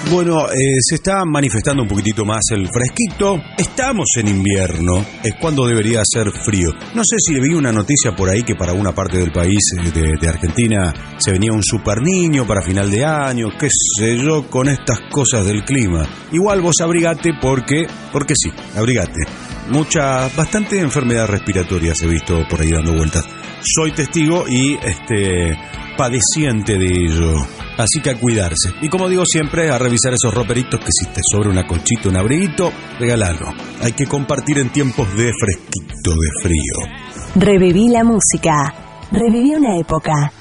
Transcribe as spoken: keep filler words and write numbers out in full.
Bueno, eh, se está manifestando un poquitito más el fresquito. Estamos en invierno, es cuando debería hacer frío. No sé si vi una noticia por ahí que para una parte del país eh, de, de Argentina se venía un super niño para final de año, qué sé yo, con estas cosas del clima. Igual vos abrigate porque, porque sí, abrigate. Muchas, bastante enfermedades respiratorias he visto por ahí dando vueltas. Soy testigo y este padeciente de ello. Así que a cuidarse. Y como digo siempre, a revisar esos roperitos que si te sobra una colchita, un abriguito, regálalo. Hay que compartir en tiempos de fresquito, de frío. Reviví la música. Reviví una época.